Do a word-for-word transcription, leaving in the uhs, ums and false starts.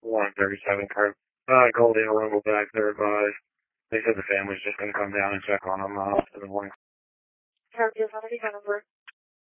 one thirty-seven car. Uh, I called in a rumble back there, but they said the family's just going to come down and check on them uh, in the morning. Car two seventy-seven,